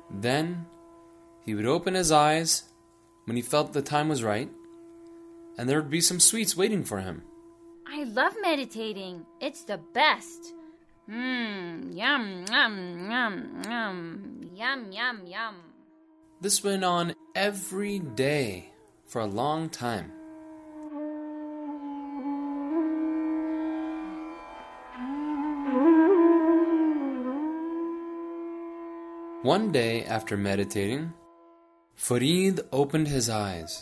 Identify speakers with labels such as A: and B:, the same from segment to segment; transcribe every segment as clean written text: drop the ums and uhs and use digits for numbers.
A: Then he would open his eyes when he felt the time was right, and there would be some sweets waiting for him.
B: I love meditating. It's the best. Yum, yum, yum, yum. Yum, yum, yum.
A: This went on every day for a long time. One day after meditating, Farid opened his eyes.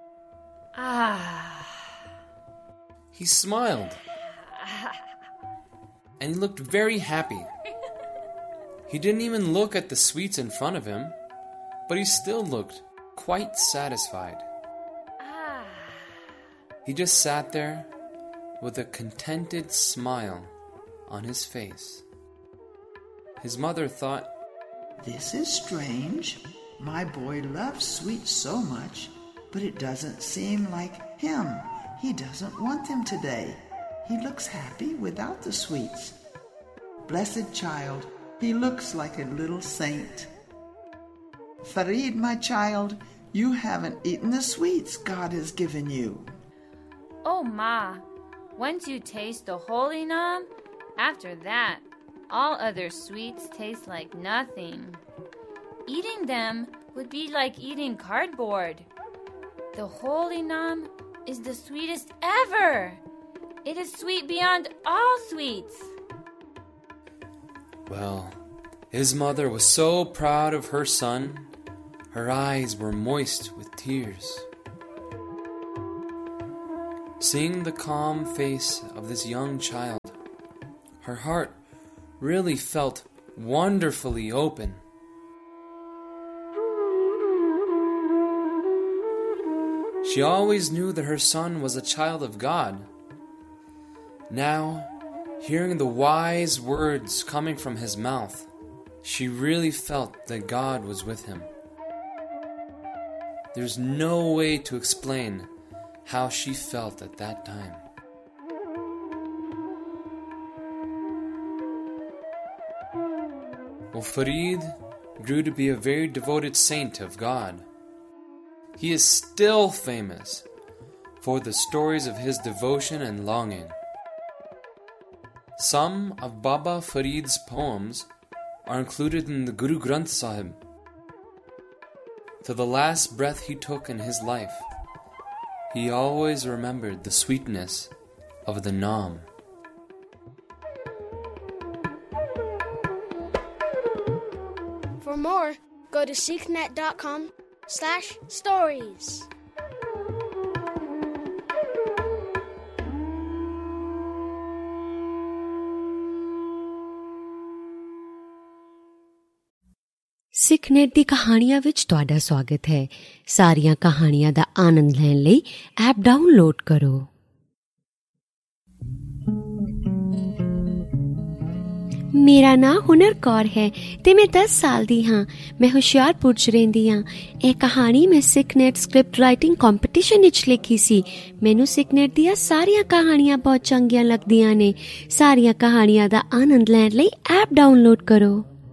A: He smiled. And he looked very happy. He didn't even look at the sweets in front of him, but he still looked quite satisfied. He just sat there with a contented smile on his face. His mother thought,
C: "This is strange. My boy loves sweets so much, but it doesn't seem like him. He doesn't want them today. He looks happy without the sweets. Blessed child, he looks like a little saint. Farid, my child, you haven't eaten the sweets God has given you."
B: Oh, Ma, once you taste the holy Nam, after that, all other sweets taste like nothing. Eating them would be like eating cardboard. The holy Nam is the sweetest ever. It is sweet beyond all sweets.
A: Well, his mother was so proud of her son, her eyes were moist with tears. Seeing the calm face of this young child, her heart really felt wonderfully open. She always knew that her son was a child of God. Now, hearing the wise words coming from his mouth, she really felt that God was with him. There's no way to explain how she felt at that time. Well, Farid grew to be a very devoted saint of God. He is still famous for the stories of his devotion and longing. Some of Baba Farid's poems are included in the Guru Granth Sahib. To the last breath he took in his life, he always remembered the sweetness of the Naam.
D: For more, go to sikhnet.com/stories.
E: ਸਿੱਖਨੇਟ ਦੀ ਕਹਾਣੀਆਂ ਵਿੱਚ ਤੁਹਾਡਾ ਸਵਾਗਤ ਹੈ। ਸਾਰੀਆਂ ਕਹਾਣੀਆਂ ਦਾ ਆਨੰਦ ਲੈਣ ਲਈ app download ਕਰੋ। ਮੇਰਾ ਨਾਂ ਹੁਨਰ ਕੌਰ ਹੈ ਤੇ ਮੈਂ 10 ਸਾਲ ਦੀ ਹਾਂ। ਮੈਂ ਹੁਸ਼ਿਆਰਪੁਰ 'ਚ ਰਹਿੰਦੀ ਹਾਂ। ਇਹ ਕਹਾਣੀ ਮੈਂ ਸਿੱਖਨੇਟ ਸਕ੍ਰਿਪਟ ਰਾਈਟਿੰਗ ਕੰਪੀਟੀਸ਼ਨ ਵਿੱਚ ਲਿਖੀ ਸੀ। ਮੈਨੂੰ ਸਿੱਖਨੇਟ ਦੀਆਂ ਸਾਰੀਆਂ ਕਹਾਣੀਆਂ ਬਹੁਤ ਚੰਗੀਆਂ ਲੱਗਦੀਆਂ ਨੇ। ਸਾਰੀਆਂ ਕਹਾਣੀਆਂ ਦਾ ਆਨੰਦ ਲੈਣ ਲਈ ਐਪ ਡਾਊਨਲੋਡ ਕਰੋ।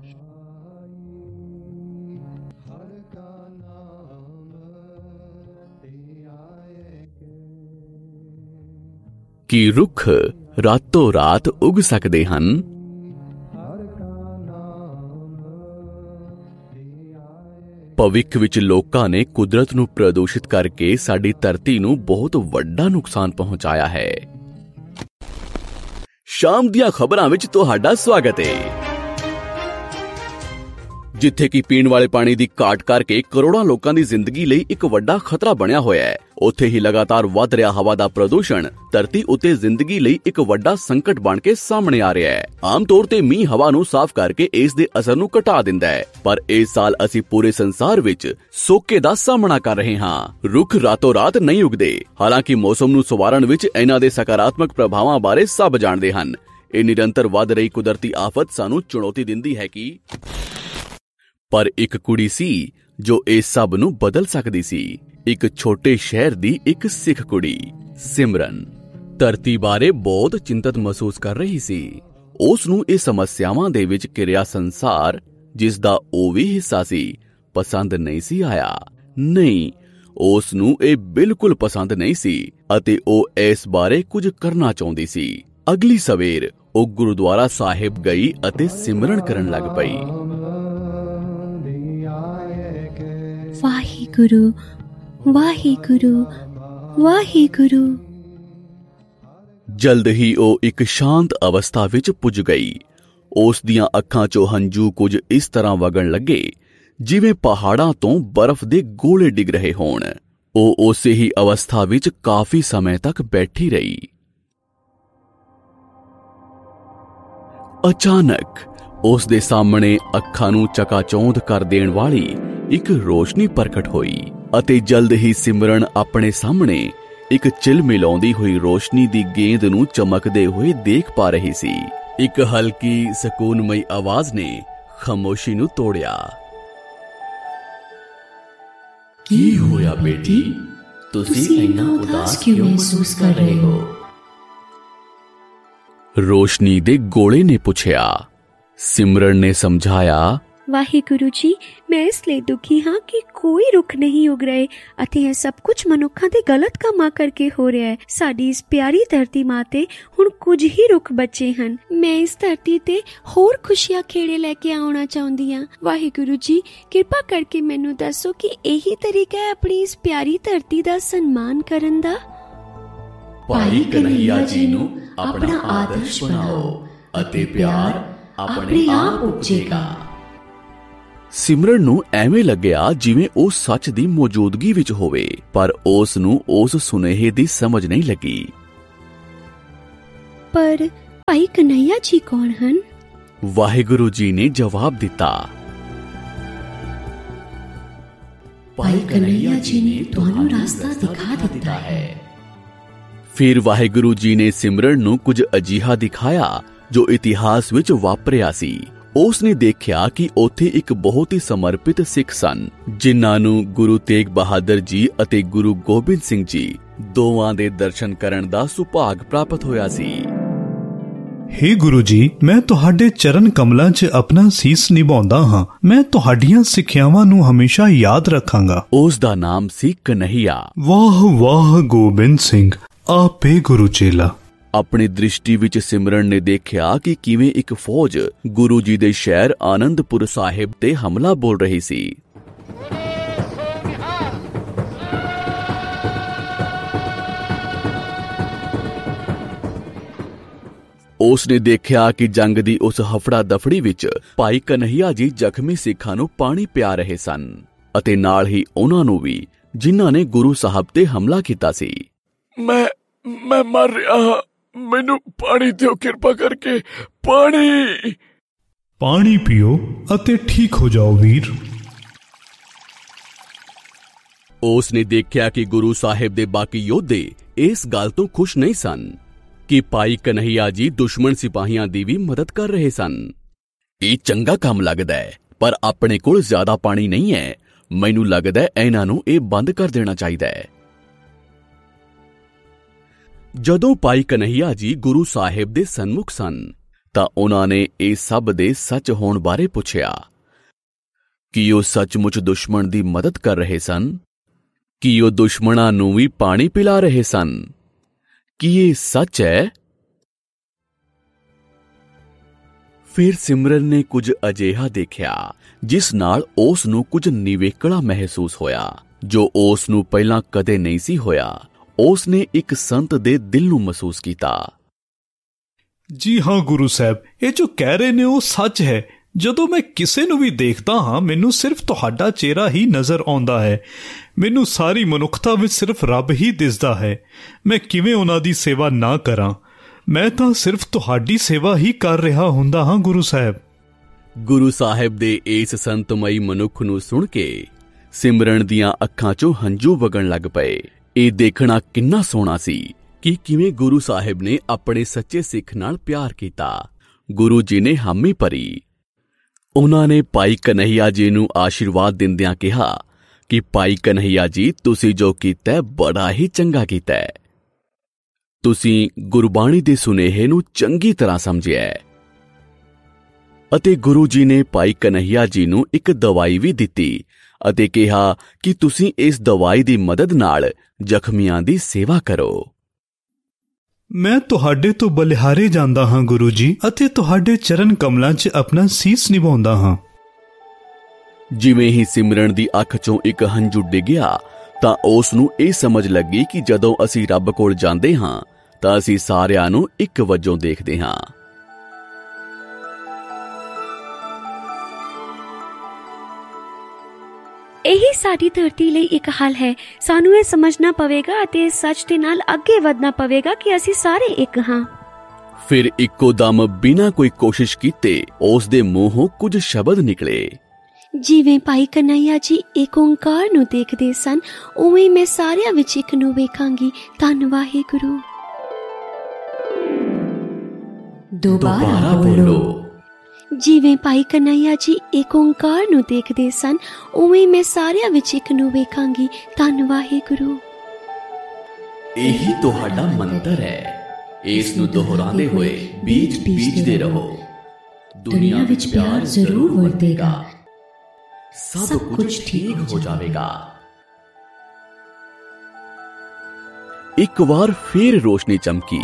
F: ਕੀ ਰੁੱਖ ਰਾਤੋਂ ਰਾਤ ਉਗ ਸਕਦੇ ਹਨ? ਭਵਿੱਖ ਵਿੱਚ ਲੋਕਾਂ ਨੇ ਕੁਦਰਤ ਨੂੰ ਪ੍ਰਦੂਸ਼ਿਤ ਕਰਕੇ ਸਾਡੀ ਧਰਤੀ ਨੂੰ ਬਹੁਤ ਵੱਡਾ ਨੁਕਸਾਨ ਪਹੁੰਚਾਇਆ ਹੈ। ਸ਼ਾਮ ਦੀਆਂ ਖਬਰਾਂ ਵਿੱਚ ਤੁਹਾਡਾ ਸਵਾਗਤ ਹੈ। ਜਿੱਥੇ ਕਿ ਪੀਣ ਵਾਲੇ ਪਾਣੀ ਦੀ ਘਾਟ ਕਰਕੇ ਕਰੋੜਾਂ ਲੋਕਾਂ ਦੀ ਜ਼ਿੰਦਗੀ ਲਈ ਇੱਕ ਵੱਡਾ ਖਤਰਾ ਬਣਿਆ ਹੋਇਆ ਹੈ, ਉੱਥੇ ਹੀ ਲਗਾਤਾਰ ਵੱਧ ਰਿਹਾ ਹਵਾ ਦਾ ਪ੍ਰਦੂਸ਼ਣ ਧਰਤੀ ਉੱਤੇ ਜ਼ਿੰਦਗੀ ਲਈ ਇੱਕ ਵੱਡਾ ਸੰਕਟ ਬਣ ਕੇ ਸਾਹਮਣੇ ਆ ਰਿਹਾ ਹੈ। ਆਮ ਤੌਰ ਤੇ ਮੀਂਹ ਹਵਾ ਨੂੰ ਸਾਫ਼ ਕਰਕੇ ਇਸ ਦੇ ਅਸਰ ਨੂੰ ਘਟਾ ਦਿੰਦਾ ਹੈ, ਪਰ ਇਸ ਸਾਲ ਅਸੀਂ ਪੂਰੇ ਸੰਸਾਰ ਵਿੱਚ ਸੋਕੇ ਦਾ ਸਾਹਮਣਾ ਕਰ ਰਹੇ ਹਾਂ। ਰੁੱਖ ਰਾਤੋਂ ਰਾਤ ਨਹੀਂ ਉਗਦੇ। ਹਾਲਾਂਕਿ ਮੌਸਮ ਨੂੰ ਸੰਵਾਰਨ ਵਿੱਚ ਇਹਨਾਂ ਦੇ ਸਕਾਰਾਤਮਕ ਪ੍ਰਭਾਵਾਂ ਬਾਰੇ ਸਭ ਜਾਣਦੇ ਹਨ। ਇਹ ਨਿਰੰਤਰ ਵੱਧ ਰਹੀ ਕੁਦਰਤੀ ਆਫਤ ਸਾਨੂੰ ਚੁਣੌਤੀ ਦਿੰਦੀ ਹੈ ਕਿ ਪਰ ਇੱਕ ਕੁੜੀ ਸੀ ਜੋ ਇਸ ਸਭ ਨੂੰ ਬਦਲ ਸਕਦੀ ਸੀ। ਇੱਕ ਛੋਟੇ ਸ਼ਹਿਰ ਦੀ ਇੱਕ ਸਿੱਖ ਕੁੜੀ ਸਿਮਰਨ ਧਰਤੀ ਬਾਰੇ ਬਹੁਤ ਚਿੰਤਤ ਮਹਿਸੂਸ ਕਰ ਰਹੀ ਸੀ। ਉਸ ਨੂੰ ਇਹ ਸਮੱਸਿਆਵਾਂ ਦੇ ਵਿੱਚ ਘਿਰਿਆ ਸੰਸਾਰ ਜਿਸ ਦਾ ਉਹ ਵੀ ਹਿੱਸਾ ਸੀ, ਪਸੰਦ ਨਹੀਂ ਸੀ ਆਇਆ। ਨਹੀਂ, ਉਸ ਨੂੰ ਇਹ ਬਿਲਕੁਲ ਪਸੰਦ ਨਹੀਂ ਸੀ ਅਤੇ ਉਹ ਇਸ ਬਾਰੇ ਕੁਝ ਕਰਨਾ ਚਾਹੁੰਦੀ ਸੀ। ਅਗਲੀ ਸਵੇਰ ਉਹ ਗੁਰਦੁਆਰਾ ਸਾਹਿਬ ਗਈ ਅਤੇ ਸਿਮਰਨ ਕਰਨ ਲੱਗ ਪਈ।
E: ਵਾਹਿਗੁਰੂ ਵਾਹਿਗੁਰੂ ਵਾਹਿਗੁਰੂ।
F: ਜਲਦ ਹੀ ਉਹ ਇੱਕ ਸ਼ਾਂਤ ਅਵਸਥਾ ਵਿੱਚ ਪੁੱਜ ਗਈ। ਉਸ ਦੀਆਂ ਅੱਖਾਂ 'ਚੋਂ ਹੰਝੂ ਕੁਝ ਇਸ ਤਰ੍ਹਾਂ ਵਗਣ ਲੱਗੇ ਜਿਵੇਂ ਪਹਾੜਾਂ ਤੋਂ ਬਰਫ਼ ਦੇ ਗੋਲੇ ਡਿੱਗ ਰਹੇ ਹੋਣ। ਉਹ ਉਸੇ ਹੀ ਅਵਸਥਾ ਵਿੱਚ ਕਾਫੀ ਸਮੇਂ ਤੱਕ ਬੈਠੀ ਰਹੀ। ਅਚਾਨਕ ਉਸ ਦੇ ਸਾਹਮਣੇ ਅੱਖਾਂ ਨੂੰ ਚਕਾਚੌਂਧ ਕਰ ਦੇਣ ਵਾਲੀ ਇੱਕ ਰੋਸ਼ਨੀ ਪ੍ਰਗਟ ਹੋਈ ਅਤੇ ਜਲਦ ਹੀ ਸਿਮਰਨ ਆਪਣੇ ਸਾਹਮਣੇ ਇੱਕ ਚਿਲਮਿਲਾਉਂਦੀ ਹੋਈ ਰੋਸ਼ਨੀ ਦੀ ਗੇਂਦ ਨੂੰ ਚਮਕਦੇ ਹੋਏ ਦੇਖ ਪਾ ਰਹੀ ਸੀ। ਇੱਕ ਹਲਕੀ ਸਕੂਨਮਈ ਆਵਾਜ਼ ਨੇ ਖਾਮੋਸ਼ੀ ਨੂੰ ਤੋੜਿਆ। ਕੀ ਹੋਇਆ ਬੇਟੀ? ਤੁਸੀਂ ਇੰਨਾ ਉਦਾਸ ਕਿਉਂ ਮਹਿਸੂਸ ਕਰ ਰਹੇ ਹੋ? ਰੋਸ਼ਨੀ ਦੇ ਗੋਲੇ ਨੇ ਪੁੱਛਿਆ। ਸਿਮਰਨ ਨੇ ਸਮਝਾਇਆ,
E: ਵਾਹਿਗੁਰੂ ਜੀ, ਮੈਂ ਇਸ ਲਈ ਦੁਖੀ ਹਾਂ ਕਿ ਕੋਈ ਰੁੱਖ ਨਹੀਂ ਉਗ ਰਹੇ ਅਤੇ ਇਹ ਸਭ ਕੁਝ ਮਨੁੱਖਾਂ ਦੇ ਗਲਤ ਕੰਮਾਂ ਕਰਕੇ ਹੋ ਰਿਹਾ ਹੈ। ਸਾਡੀ ਇਸ ਪਿਆਰੀ ਧਰਤੀ ਮਾਂ ਤੇ ਹੁਣ ਕੁਝ ਹੀ ਰੁੱਖ ਬਚੇ ਹਨ। ਮੈਂ ਇਸ ਧਰਤੀ ਤੇ ਹੋਰ ਖੁਸ਼ੀਆਂ ਖੇੜੇ ਲੈ ਕੇ ਆਉਣਾ ਚਾਹੁੰਦੀ ਹਾਂ। ਵਾਹਿਗੁਰੂ ਜੀ, ਕਿਰਪਾ ਕਰਕੇ ਮੈਨੂੰ ਦੱਸੋ ਕਿ ਇਹੀ ਤਰੀਕਾ ਹੈ ਆਪਣੀ ਇਸ ਪਿਆਰੀ ਧਰਤੀ ਦਾ ਸਨਮਾਨ ਕਰਨ ਦਾ।
F: ਭਾਈ ਕਨ੍ਹਈਆ ਜੀ ਨੂੰ ਆਪਣਾ ਆਦਰਸ਼ ਬਣਾਓ ਅਤੇ ਪਿਆਰ ਆਪਣੇ ਆਪ ਉਪਜੇਗਾ। ਸਿਮਰਨ ਨੂੰ ਐਵੇਂ ਲੱਗਿਆ ਜਿਵੇਂ ਉਹ ਸੱਚ ਦੀ ਮੌਜੂਦਗੀ ਵਿੱਚ ਹੋਵੇ, ਪਰ ਉਸ ਨੂੰ ਉਸ ਸੁਨੇਹੇ ਦੀ ਸਮਝ ਨਹੀਂ ਲੱਗੀ।
E: ਪਰ ਭਾਈ ਕਨ੍ਹਈਆ ਜੀ ਕੌਣ ਹਨ?
F: ਵਾਹਿਗੁਰੂ ਜੀ ਨੇ ਜਵਾਬ ਦਿੱਤਾ,
E: ਭਾਈ ਕਨ੍ਹਈਆ ਜੀ ਨੇ ਤੁਹਾਨੂੰ ਰਸਤਾ ਦਿਖਾ ਦਿੱਤਾ ਹੈ।
F: ਫਿਰ ਵਾਹਿਗੁਰੂ ਜੀ ਨੇ ਸਿਮਰਨ ਨੂੰ ਕੁਝ ਅਜਿਹਾ ਦਿਖਾਇਆ ਜੋ ਇਤਿਹਾਸ ਵਿੱਚ ਵਾਪਰਿਆ ਸੀ। ਉਸ ਨੇ ਦੇਖਿਆ ਕਿ ਉੱਥੇ ਇੱਕ ਬਹੁਤ ਹੀ ਸਮਰਪਿਤ ਸਿੱਖ ਸਨ, ਜਿਨ੍ਹਾਂ ਨੂੰ ਗੁਰੂ ਤੇਗ ਬਹਾਦਰ ਜੀ ਅਤੇ ਗੁਰੂ ਗੋਬਿੰਦ ਸਿੰਘ ਜੀ ਦੋਵਾਂ ਦੇ ਦਰਸ਼ਨ ਕਰਨ ਦਾ ਸੁਭਾਗ ਪ੍ਰਾਪਤ ਹੋਇਆ ਸੀ।
G: ਹੇ ਗੁਰੂ ਜੀ, ਮੈਂ ਤੁਹਾਡੇ ਚਰਨ ਕਮਲਾਂ 'ਚ ਆਪਣਾ ਸੀਸ ਨਿਭਾਉਂਦਾ ਹਾਂ। ਮੈਂ ਤੁਹਾਡੀਆਂ ਸਿੱਖਿਆਵਾਂ ਨੂੰ ਹਮੇਸ਼ਾ ਯਾਦ ਰੱਖਾਂਗਾ।
F: ਉਸ ਦਾ ਨਾਮ ਸੀ ਕਨ੍ਹਈਆ।
G: ਵਾਹ ਵਾਹ ਗੋਬਿੰਦ ਸਿੰਘ, ਆਪੇ ਗੁਰੂ ਚੇਲਾ।
F: ਆਪਣੀ ਦ੍ਰਿਸ਼ਟੀ ਵਿੱਚ ਸਿਮਰਨ ਨੇ ਦੇਖਿਆ ਕਿ ਕਿਵੇਂ ਇੱਕ ਫੌਜ ਗੁਰੂ ਜੀ ਦੇ ਸ਼ਹਿਰ ਆਨੰਦਪੁਰ ਸਾਹਿਬ ਤੇ ਹਮਲਾ ਬੋਲ ਰਹੀ ਸੀ। ਉਸ ਨੇ ਦੇਖਿਆ ਕਿ ਜੰਗ ਦੀ ਉਸ ਹਫੜਾ ਦਫੜੀ ਵਿੱਚ ਭਾਈ ਕਨ੍ਹਈਆ ਜੀ ਜ਼ਖਮੀ ਸਿੱਖਾਂ ਨੂੰ ਪਾਣੀ ਪਿਆ ਰਹੇ ਸਨ ਅਤੇ ਨਾਲ ਹੀ ਉਹਨਾਂ ਨੂੰ ਵੀ, ਜਿਨ੍ਹਾਂ ਨੇ ਗੁਰੂ ਸਾਹਿਬ ਤੇ ਹਮਲਾ ਕੀਤਾ ਸੀ। ਮੈਂ ਮਰ ਰਿਹਾ ਹਾਂ, ਮੈਨੂੰ ਪਾਣੀ ਦਿਓ ਕਿਰਪਾ ਕਰਕੇ।
G: ਪਾਣੀ ਪੀਓ ਅਤੇ ਠੀਕ ਹੋ ਜਾਓ ਵੀਰ।
F: ਉਸ ਨੇ ਦੇਖਿਆ ਕਿ ਗੁਰੂ ਸਾਹਿਬ ਦੇ ਬਾਕੀ ਯੋਧੇ ਇਸ ਗੱਲ ਤੋਂ ਖੁਸ਼ ਨਹੀਂ ਸਨ ਕਿ ਭਾਈ ਕਨ੍ਹਈਆ ਜੀ ਦੁਸ਼ਮਣ ਸਿਪਾਹੀਆਂ ਦੀ ਵੀ ਮਦਦ ਕਰ ਰਹੇ ਸਨ। ਇਹ ਚੰਗਾ ਕੰਮ ਲੱਗਦਾ ਹੈ, ਪਰ ਆਪਣੇ ਕੋਲ ਜ਼ਿਆਦਾ ਪਾਣੀ ਨਹੀਂ ਹੈ। ਮੈਨੂੰ ਲੱਗਦਾ ਹੈ ਇਹਨਾਂ ਨੂੰ ਇਹ ਬੰਦ ਕਰ ਦੇਣਾ ਚਾਹੀਦਾ ਹੈ। ਜਦੋਂ ਭਾਈ ਕਨ੍ਹਈਆ ਜੀ ਗੁਰੂ ਸਾਹਿਬ ਦੇ ਸਨਮੁਖ ਸਨ ਤਾਂ ਉਹਨਾਂ ਨੇ ਇਹ ਸਭ ਦੇ ਸੱਚ ਹੋਣ ਬਾਰੇ ਪੁੱਛਿਆ। ਕੀ ਉਹ ਸੱਚਮੁੱਚ ਦੁਸ਼ਮਣ ਦੀ ਮਦਦ ਕਰ ਰਹੇ ਸਨ? ਕੀ ਉਹ ਦੁਸ਼ਮਣਾਂ ਨੂੰ ਵੀ ਪਾਣੀ ਪਿਲਾ ਰਹੇ ਸਨ? ਕੀ ਇਹ ਸੱਚ ਹੈ? ਫਿਰ ਸਿਮਰਨ ਨੇ ਕੁਝ ਅਜਿਹਾ ਦੇਖਿਆ ਜਿਸ ਨਾਲ ਉਸ ਨੂੰ ਕੁਝ ਨਿਵੇਕਲਾ ਮਹਿਸੂਸ ਹੋਇਆ, ਜੋ ਉਸ ਨੂੰ ਪਹਿਲਾਂ ਕਦੇ ਨਹੀਂ ਸੀ ਹੋਇਆ। ਉਸ ਨੇ ਇੱਕ ਸੰਤ ਦੇ ਦਿਲ ਨੂੰ ਮਹਿਸੂਸ ਕੀਤਾ।
G: ਜੀ ਹਾਂ ਗੁਰੂ ਸਾਹਿਬ, ਇਹ ਜੋ ਕਹਿ ਰਹੇ ਨੇ ਉਹ ਸੱਚ ਹੈ। ਜਦੋਂ ਮੈਂ ਕਿਸੇ ਨੂੰ ਵੀ ਦੇਖਦਾ ਹਾਂ, ਮੈਨੂੰ ਸਿਰਫ ਤੁਹਾਡਾ ਚਿਹਰਾ ਹੀ ਨਜ਼ਰ ਆਉਂਦਾ ਹੈ। ਮੈਨੂੰ ਸਾਰੀ ਮਨੁੱਖਤਾ ਵਿੱਚ ਸਿਰਫ ਰੱਬ ਹੀ ਦਿਸਦਾ ਹੈ। ਮੈਂ ਕਿਵੇਂ ਉਹਨਾਂ ਦੀ ਸੇਵਾ ਨਾ ਕਰਾਂ? ਮੈਂ ਤਾਂ ਸਿਰਫ ਤੁਹਾਡੀ ਸੇਵਾ ਹੀ ਕਰ ਰਿਹਾ ਹੁੰਦਾ ਹਾਂ ਗੁਰੂ ਸਾਹਿਬ।
F: ਗੁਰੂ ਸਾਹਿਬ ਦੇ ਇਸ ਸੰਤਮਈ ਮਨੁੱਖ ਨੂੰ ਸੁਣ ਕੇ ਸਿਮਰਨ ਦੀਆਂ ਅੱਖਾਂ 'ਚੋਂ ਹੰਝੂ ਵਗਣ ਲੱਗ ਪਏ। ਇਹ ਦੇਖਣਾ ਕਿੰਨਾ ਸੋਹਣਾ ਸੀ ਕਿ ਕਿਵੇਂ ਗੁਰੂ ਸਾਹਿਬ ਨੇ ਆਪਣੇ ਸੱਚੇ ਸਿੱਖ ਨਾਲ ਪਿਆਰ ਕੀਤਾ। ਗੁਰੂ ਜੀ ਨੇ ਹਾਮੀ ਭਰੀ। ਉਹਨਾਂ ਨੇ ਭਾਈ ਕਨ੍ਹਈਆ ਜੀ ਨੂੰ ਆਸ਼ੀਰਵਾਦ ਦਿੰਦਿਆਂ ਕਿਹਾ ਕਿ ਭਾਈ ਕਨ੍ਹਈਆ ਜੀ, ਤੁਸੀਂ ਜੋ ਕੀਤਾ ਬੜਾ ਹੀ ਚੰਗਾ ਕੀਤਾ। ਤੁਸੀਂ ਗੁਰਬਾਣੀ ਦੇ ਸੁਨੇਹੇ ਨੂੰ ਚੰਗੀ ਤਰ੍ਹਾਂ ਸਮਝਿਆ। ਅਤੇ ਗੁਰੂ ਜੀ ਨੇ ਭਾਈ ਕਨਹਈਆ ਜੀ ਨੂੰ ਇੱਕ ਦਵਾਈ ਵੀ ਦਿੱਤੀ ਅਤੇ ਕਿਹਾ ਕਿ ਤੁਸੀਂ ਇਸ ਦਵਾਈ ਦੀ ਮਦਦ ਨਾਲ ਜ਼ਖਮੀਆਂ ਦੀ ਸੇਵਾ ਕਰੋ।
G: ਮੈਂ ਤੁਹਾਡੇ ਤੋਂ ਬਲਿਹਾਰੇ ਜਾਂਦਾ ਹਾਂ ਗੁਰੂ ਜੀ, ਅਤੇ ਤੁਹਾਡੇ ਚਰਨ ਕਮਲਾਂ 'ਚ ਆਪਣਾ ਸੀਸ ਨਿਭਾਉਂਦਾ ਹਾਂ।
F: ਜਿਵੇਂ ਹੀ ਸਿਮਰਨ ਦੀ ਅੱਖ 'ਚੋਂ ਇੱਕ ਹੰਝੂ ਡਿੱਗਿਆ ਤਾਂ ਉਸ ਨੂੰ ਇਹ ਸਮਝ ਲੱਗੀ ਕਿ ਜਦੋਂ ਅਸੀਂ ਰੱਬ ਕੋਲ ਜਾਂਦੇ ਹਾਂ ਤਾਂ ਅਸੀਂ ਸਾਰਿਆਂ ਨੂੰ ਇੱਕ ਵਜੋਂ ਦੇਖਦੇ ਹਾਂ।
E: ਇਹੀ ਸਾਡੀ ਧਰਤੀ ਲਈ ਇੱਕ ਹੱਲ ਹੈ। ਸਾਨੂੰ ਇਹ ਸਮਝਣਾ ਪਵੇਗਾ ਅਤੇ ਇਸ ਸੱਚ ਦੇ ਨਾਲ ਅੱਗੇ ਵਧਣਾ ਪਵੇਗਾ ਕਿ ਅਸੀਂ ਸਾਰੇ ਇੱਕ ਹਾਂ।
F: ਫਿਰ ਇੱਕੋ ਦਮ ਬਿਨਾਂ ਕੋਈ ਕੋਸ਼ਿਸ਼ ਕੀਤੇ ਉਸ ਦੇ ਮੂੰਹੋਂ ਕੁਝ ਸ਼ਬਦ ਨਿਕਲੇ।
E: ਜਿਵੇਂ ਭਾਈ ਕਨਹਈਆ ਜੀ ਏਕ ਓਂਕਾਰ ਨੂੰ ਦੇਖਦੇ ਸਨ, ਉਵੇਂ ਮੈਂ ਸਾਰਿਆਂ ਵਿੱਚ ਇੱਕ ਨੂੰ ਵੇਖਾਂਗੀ। ਧੰਨ ਵਾਹਿਗੁਰੂ।
F: ਦੁਬਾਰਾ ਬੋਲੋ।
E: ਜਿਵੇਂ ਭਾਈ ਕਨਹਈਆ ਜੀ ਏਕ ਓਂਕਾਰ ਨੂੰ ਦੇਖਦੇ ਸਨ, ਉਵੇਂ ਮੈਂ ਸਾਰਿਆਂ ਵਿੱਚ ਇੱਕ ਨੂੰ ਵੇਖਾਂਗੀ। ਧੰਨ ਵਾਹਿਗੁਰੂ।
F: ਇਹੀ ਤੁਹਾਡਾ ਮੰਤਰ ਹੈ। ਇਸ ਨੂੰ ਦੁਹਰਾਉਂਦੇ ਹੋਏ ਬੀਜ ਬੀਜਦੇ ਰਹੋ। ਦੁਨੀਆ ਵਿੱਚ ਪਿਆਰ ਜ਼ਰੂਰ ਵਰਤੇਗਾ, ਸਭ ਕੁਝ ਠੀਕ ਹੋ ਜਾਵੇਗਾ। ਇੱਕ ਵਾਰ ਫੇਰ ਰੋਸ਼ਨੀ ਚਮਕੀ।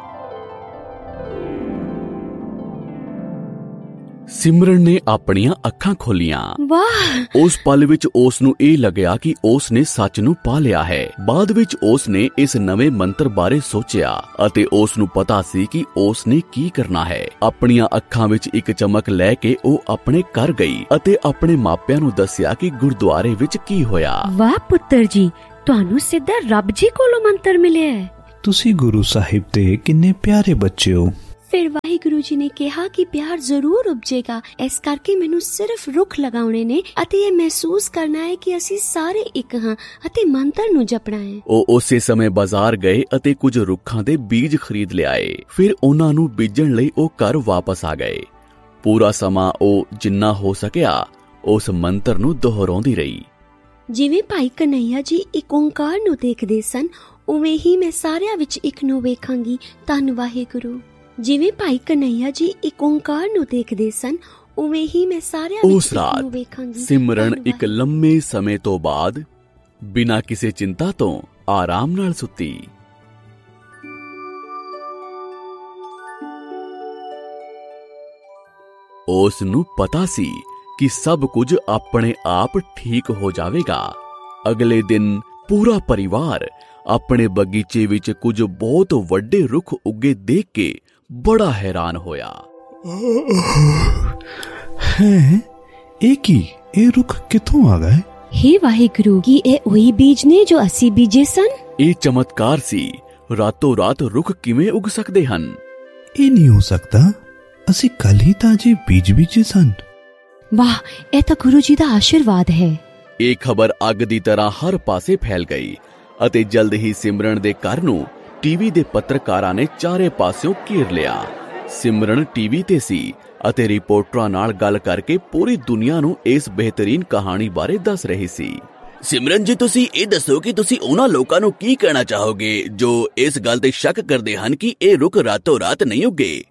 F: ਸਿਮਰਨ ਨੇ ਆਪਣੀਆਂ ਅੱਖਾਂ ਖੋਲੀਆਂ।
E: ਵਾਹ!
F: ਉਸ ਪਲ ਵਿੱਚ ਉਸ ਨੂੰ ਇਹ ਲੱਗਿਆ ਕਿ ਉਸ ਨੇ ਸੱਚ ਨੂੰ ਪਾ ਲਿਆ ਹੈ। ਬਾਅਦ ਵਿੱਚ ਉਸ ਨੇ ਇਸ ਨਵੇਂ ਮੰਤਰ ਬਾਰੇ ਸੋਚਿਆ ਅਤੇ ਉਸ ਨੂੰ ਪਤਾ ਸੀ ਕਿ ਉਸ ਨੇ ਕੀ ਕਰਨਾ ਹੈ। ਆਪਣੀਆਂ ਅੱਖਾਂ ਵਿੱਚ ਇੱਕ ਚਮਕ ਲੈ ਕੇ ਉਹ ਆਪਣੇ ਘਰ ਗਈ ਅਤੇ ਆਪਣੇ ਮਾਪਿਆਂ ਨੂੰ ਦੱਸਿਆ ਕਿ ਗੁਰਦੁਆਰੇ ਵਿੱਚ ਕੀ ਹੋਇਆ।
E: ਵਾਹ ਪੁੱਤਰ ਜੀ, ਤੁਹਾਨੂੰ ਸਿੱਧਾ ਰੱਬ ਜੀ ਕੋਲੋਂ ਮੰਤਰ ਮਿਲਿਆ ਹੈ।
G: ਤੁਸੀਂ ਗੁਰੂ ਸਾਹਿਬ ਦੇ ਕਿੰਨੇ ਪਿਆਰੇ ਬੱਚੇ ਹੋ।
E: ਫਿਰ ਵਾਹਿਗੁਰੂ ਜੀ ਨੇ ਕਿਹਾ ਕਿ ਪਿਆਰ ਜ਼ਰੂਰ ਉਪਜੇਗਾ। ਇਸ ਕਰਕੇ ਮੈਨੂੰ ਸਿਰਫ ਰੁੱਖ ਲਗਾਉਣੇ ਨੇ ਅਤੇ ਇਹ ਮਹਿਸੂਸ ਕਰਨਾ ਹੈ ਕਿ ਅਸੀਂ ਸਾਰੇ ਇੱਕ ਹਾਂ ਅਤੇ ਮੰਤਰ ਨੂੰ ਜਪਣਾ ਹੈ।
F: ਉਹ ਉਸੇ ਸਮੇਂ ਬਾਜ਼ਾਰ ਗਏ ਅਤੇ ਕੁਝ ਰੁੱਖਾਂ ਦੇ ਬੀਜ ਖਰੀਦ ਲਿਆਏ। ਫਿਰ ਉਹਨਾਂ ਨੂੰ ਬੀਜਣ ਲਈ ਉਹ ਘਰ ਵਾਪਸ ਆ ਗਏ। ਪੂਰਾ ਸਮਾਂ ਉਹ ਜਿੰਨਾ ਹੋ ਸਕਿਆ ਉਸ ਮੰਤਰ ਨੂੰ ਦੁਹਰਾਉਂਦੀ ਰਹੀ।
E: ਜਿਵੇਂ ਭਾਈ ਕਨਹਈਆ ਜੀ ਇੱਕ ਓਂਕਾਰ ਨੂੰ ਦੇਖਦੇ ਸਨ, ਉਵੇਂ ਹੀ ਮੈਂ ਸਾਰਿਆਂ ਵਿੱਚ ਇੱਕ ਨੂੰ ਵੇਖਾਂਗੀ। ਧੰਨ ਵਾਹਿਗੁਰੂ। ਜਿਵੇਂ ਭਾਈ ਕਨਹਈਆ ਜੀ ਇੱਕ ਓਂਕਾਰ ਨੂੰ ਦੇਖਦੇ ਸਨ, ਉਵੇਂ ਹੀ ਮੈਂ ਸਾਰਿਆਂ ਵਿੱਚ ਇੱਕ ਨੂੰ ਵੇਖਾਂਗੀ।
F: ਸਿਮਰਨ ਇੱਕ ਲੰਮੇ ਸਮੇਂ ਤੋਂ ਬਾਅਦ ਬਿਨਾਂ ਕਿਸੇ ਚਿੰਤਾ ਤੋਂ ਆਰਾਮ ਨਾਲ ਸੁੱਤੀ। ਉਸ ਨੂੰ ਪਤਾ ਸੀ ਕਿ ਸਭ ਕੁਝ ਆਪਣੇ ਆਪ ਠੀਕ ਹੋ ਜਾਵੇਗਾ। ਅਗਲੇ ਦਿਨ ਪੂਰਾ ਪਰਿਵਾਰ ਆਪਣੇ ਬਗੀਚੇ ਵਿੱਚ ਕੁਝ ਬਹੁਤ ਵੱਡੇ ਰੁੱਖ ਉੱਗੇ ਦੇਖ ਕੇ ਬੜਾ ਹੈਰਾਨ ਹੋਇਆ।
G: ਹੈ ਇਹ ਕੀ? ਇਹ ਰੁੱਖ ਕਿੱਥੋਂ ਆ ਗਏ?
E: ਹੇ ਵਾਹਿਗੁਰੂ, ਕੀ ਇਹ ਉਹੀ ਬੀਜ ਨੇ ਜੋ ਅਸੀਂ ਬੀਜੇ ਸਨ?
F: ਇਹ ਚਮਤਕਾਰ ਸੀ। ਰਾਤੋਂ ਰਾਤ ਰੁੱਖ ਕਿਵੇਂ ਉੱਗ ਸਕਦੇ ਹਨ?
G: ਇਹ ਨਹੀਂ ਹੋ ਸਕਦਾ। ਅਸੀਂ ਕੱਲ ਹੀ ਤਾਜ਼ੇ ਬੀਜ ਬੀਜੇ ਸਨ।
E: ਵਾਹ, ਇਹ ਤਾਂ ਗੁਰੂ ਜੀ ਦਾ ਆਸ਼ੀਰਵਾਦ ਹੈ।
F: ਇਹ ਖਬਰ ਅੱਗ ਦੀ ਤਰ੍ਹਾਂ ਹਰ ਪਾਸੇ ਫੈਲ ਗਈ ਅਤੇ ਜਲਦ ਹੀ ਸਿਮਰਨ ਦੇ ਘਰ ਨੂੰ ਟੀਵੀ ਦੇ ਪੱਤਰਕਾਰਾਂ ਨੇ ਚਾਰੇ ਪਾਸਿਓਂ ਘੇਰ ਲਿਆ। ਸਿਮਰਨ ਟੀਵੀ ਤੇ ਸੀ ਅਤੇ ਰਿਪੋਰਟਰਾਂ ਨਾਲ ਗੱਲ ਕਰਕੇ ਪੂਰੀ ਦੁਨੀਆ ਨੂੰ ਇਸ ਬਿਹਤਰੀਨ ਕਹਾਣੀ ਬਾਰੇ ਦੱਸ ਰਹੀ ਸੀ। ਸਿਮਰਨ ਜੀ, ਤੁਸੀਂ ਇਹ ਦੱਸੋ ਕਿ ਤੁਸੀਂ ਉਹਨਾਂ ਲੋਕਾਂ ਨੂੰ ਕੀ ਕਹਿਣਾ ਚਾਹੋਗੇ ਜੋ ਇਸ ਗੱਲ ਤੇ ਸ਼ੱਕ ਕਰਦੇ ਹਨ ਕਿ ਇਹ ਰੁੱਖ ਰਾਤੋਂ ਰਾਤ ਨਹੀਂ ਉੱਗੇ?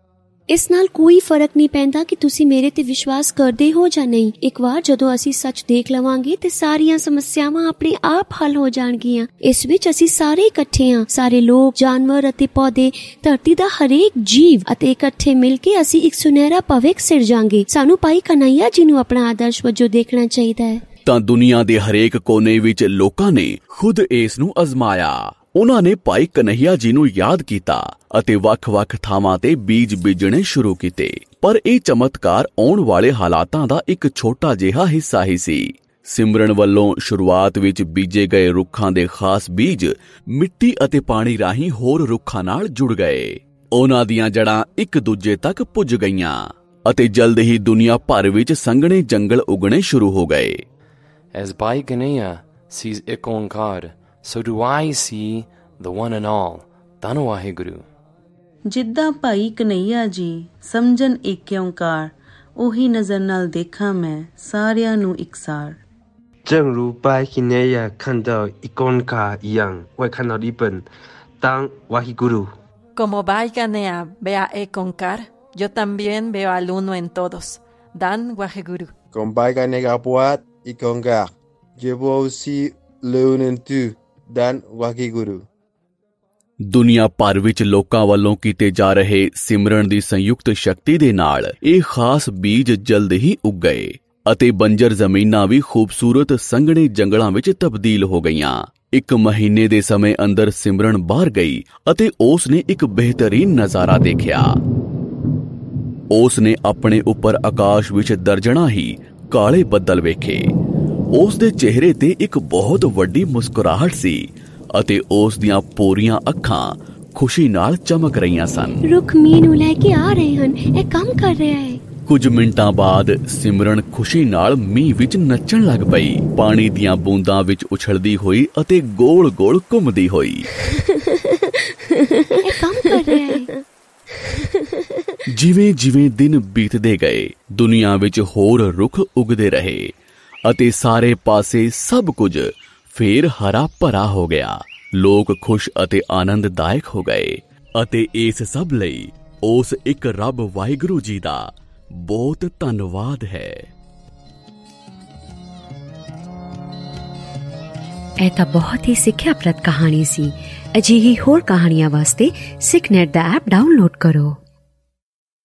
E: ਇਸ ਨਾਲ ਕੋਈ ਫਰਕ ਨਹੀਂ ਪੈਂਦਾ ਕਿ ਤੁਸੀਂ ਮੇਰੇ ਤੇ ਵਿਸ਼ਵਾਸ ਕਰਦੇ ਹੋ ਜਾਂ ਨਹੀਂ। ਇੱਕ ਵਾਰ ਜਦੋਂ ਅਸੀਂ ਸੱਚ ਦੇਖ ਲਵਾਂਗੇ ਤੇ ਸਾਰੀਆਂ ਸਮੱਸਿਆਵਾਂ ਆਪਣੇ ਆਪ ਹੱਲ ਹੋ ਜਾਣਗੀਆਂ। ਇਸ ਵਿੱਚ ਅਸੀਂ ਸਾਰੇ ਇਕੱਠੇ ਹਾਂ, ਸਾਰੇ ਲੋਕ, ਜਾਨਵਰ ਅਤੇ ਪੌਦੇ, ਧਰਤੀ ਦਾ ਹਰੇਕ ਜੀਵ, ਅਤੇ ਇਕੱਠੇ ਮਿਲ ਕੇ ਅਸੀਂ ਇੱਕ ਸੁਨਹਿਰਾ ਭਵਿੱਖ ਸਿਰਜਾਂਗੇ। ਸਾਨੂੰ ਭਾਈ ਕਨਹਈਆ ਜੀ ਨੂੰ ਆਪਣਾ ਆਦਰਸ਼ ਵਜੋਂ ਦੇਖਣਾ ਚਾਹੀਦਾ ਹੈ।
F: ਤਾਂ ਦੁਨੀਆ ਦੇ ਹਰੇਕ ਕੋਨੇ ਵਿੱਚ ਲੋਕਾਂ ਨੇ ਖੁਦ ਇਸ ਨੂੰ ਅਜ਼ਮਾਇਆ। ਉਹਨਾਂ ਨੇ ਭਾਈ ਕਨਹਈਆ ਜੀ ਨੂੰ ਯਾਦ ਕੀਤਾ ਅਤੇ ਵੱਖ-ਵੱਖ ਥਾਵਾਂ ਤੇ ਬੀਜ ਬੀਜਣੇ ਸ਼ੁਰੂ ਕੀਤੇ। ਪਰ ਇਹ ਚਮਤਕਾਰ ਆਉਣ ਵਾਲੇ ਹਾਲਾਤਾਂ ਦਾ ਇੱਕ ਛੋਟਾ ਜਿਹਾ ਹਿੱਸਾ ਹੀ ਸੀ। ਸਿਮਰਨ ਵੱਲੋਂ ਸ਼ੁਰੂਆਤ ਵਿੱਚ ਬੀਜੇ ਗਏ ਰੁੱਖਾਂ ਦੇ ਖਾਸ ਬੀਜ ਮਿੱਟੀ ਅਤੇ ਪਾਣੀ ਰਾਹੀਂ ਹੋਰ ਰੁੱਖਾਂ ਨਾਲ ਜੁੜ ਗਏ। ਉਹਨਾਂ ਦੀਆਂ ਜੜ੍ਹਾਂ ਇੱਕ ਦੂਜੇ ਤੱਕ ਪੁੱਜ ਗਈਆਂ ਅਤੇ ਜਲਦ ਹੀ ਦੁਨੀਆ ਭਰ ਵਿੱਚ ਸੰਘਣੇ ਜੰਗਲ ਉਗਣੇ ਸ਼ੁਰੂ ਹੋ ਗਏ।
A: As Bhai Kanhaiya sees Ek Onkar, so do I see the one and all. ਧੰਨ ਵਾਹਿਗੁਰੂ।
H: ਜਿੱਦਾਂ ਭਾਈ ਕਨਹਈਆ ਜੀ ਸਮਝਣ ਏਕ ਓਂਕਾਰ, ਉਹੀ ਨਜ਼ਰ ਨਾਲ ਦੇਖਾਂ ਮੈਂ ਸਾਰਿਆਂ ਨੂੰ ਇਕਸਾਰ।
I: 正如拜金内亚看到一公卡一样，我看到一本当 Wahiguru。
J: Como Bhai Kanhaiya ve a Ek Onkar, Yo también veo al uno en todos. Dan Waheguru.
I: Con bai ka nega puat ikon ga. Je wo si leun tu dan Waheguru.
F: ਦੁਨੀਆ ਭਰ ਵਿੱਚ ਲੋਕਾਂ ਵੱਲੋਂ ਕੀਤੇ ਜਾ ਰਹੇ ਸਿਮਰਨ ਦੀ ਸੰਯੁਕਤ ਸ਼ਕਤੀ ਦੇ ਨਾਲ ਇਹ ਖਾਸ ਬੀਜ ਜਲਦ ਹੀ ਉੱਗ ਗਏ ਅਤੇ ਬੰਜਰ ਜ਼ਮੀਨਾਂ ਵੀ ਖੂਬਸੂਰਤ ਸੰਘਣੇ ਜੰਗਲਾਂ ਵਿੱਚ ਤਬਦੀਲ ਹੋ ਗਈਆਂ। 1 ਮਹੀਨੇ ਦੇ ਸਮੇਂ ਅੰਦਰ ਸਿਮਰਨ ਬਾਹਰ ਗਈ ਅਤੇ ਉਸ ਨੇ ਇੱਕ ਬਿਹਤਰੀਨ ਨਜ਼ਾਰਾ ਦੇਖਿਆ। ਉਸ ਨੇ ਆਪਣੇ ਉੱਪਰ ਆਕਾਸ਼ ਵਿੱਚ ਦਰਜਣਾ ਹੀ ਕਾਲੇ ਬੱਦਲ ਵੇਖੇ। ਉਸ ਦੇ ਚਿਹਰੇ ਤੇ ਇੱਕ ਬਹੁਤ ਵੱਡੀ ਮੁਸਕਰਾਹਟ ਸੀ ਅਤੇ ਉਸ ਦੀਆਂ ਪੂਰੀਆਂ ਅੱਖਾਂ ਖੁਸ਼ੀ ਨਾਲ ਚਮਕ ਰਹੀਆਂ ਸਨ।
E: ਰੁੱਖ ਮੀਂਹ ਨੂੰ ਲੈ ਕੇ ਆ ਰਹੇ ਹਨ, ਇਹ ਕੰਮ ਕਰ ਰਿਹਾ ਹੈ।
F: ਕੁਝ ਮਿੰਟਾਂ ਬਾਅਦ ਸਿਮਰਨ ਖੁਸ਼ੀ ਨਾਲ ਮੀਂਹ ਵਿੱਚ ਨੱਚਣ ਲੱਗ ਪਈ, ਪਾਣੀ ਦੀਆਂ ਬੂੰਦਾਂ ਵਿੱਚ ਉਛਲਦੀ ਹੋਈ ਅਤੇ ਗੋਲ-ਗੋਲ ਘੁੰਮਦੀ ਹੋਈ।
E: ਇਹ ਕੰਮ ਕਰ ਰਿਹਾ ਹੈ।
F: ਜਿਵੇਂ-ਜਿਵੇਂ ਦਿਨ ਬੀਤਦੇ ਗਏ, ਦੁਨੀਆ ਵਿੱਚ ਹੋਰ ਰੁੱਖ ਉਗਦੇ ਰਹੇ ਅਤੇ ਸਾਰੇ ਪਾਸੇ ਸਭ ਕੁਝ ਫੇਰ ਹਰਾ ਭਰਾ ਹੋ ਗਿਆ। ਲੋਕ ਖੁਸ਼ ਅਤੇ ਆਨੰਦਦਾਇਕ ਹੋ ਗਏ ਅਤੇ ਇਸ ਸਭ ਲਈ ਉਸ ਇੱਕ ਰੱਬ ਵਾਹਿਗੁਰੂ ਜੀ ਦਾ ਬਹੁਤ ਧੰਨਵਾਦ ਹੈ।
E: ਇਹ ਤਾਂ ਬਹੁਤ ਹੀ ਸਿੱਖਿਆਪ੍ਰਦ ਕਹਾਣੀ ਸੀ। ਅਜਿਹੀ ਹੋਰ ਕਹਾਣੀਆਂ ਵਾਸਤੇ ਸਿੱਖਨੈਟ ਦਾ ਐਪ ਡਾਊਨਲੋਡ ਕਰੋ।